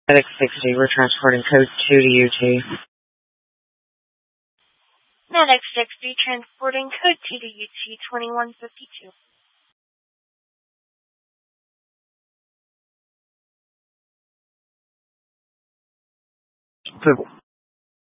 Medic 60, we're transporting code 2 to UT. Medic 60, transporting code 2 to UT 2152. Approval.